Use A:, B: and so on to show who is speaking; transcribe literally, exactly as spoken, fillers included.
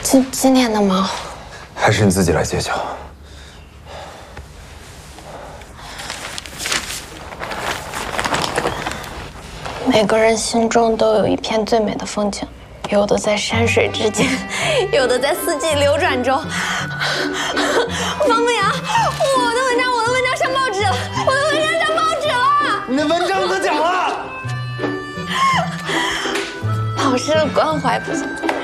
A: 今今天的猫，
B: 还是你自己来揭晓。
A: 每个人心中都有一片最美的风景，有的在山水之间，有的在四季流转中。方不阳，我的文章，我的文章上报纸了，我的文章上报纸了。
B: 你的文章得奖了。
A: 老师的关怀不行。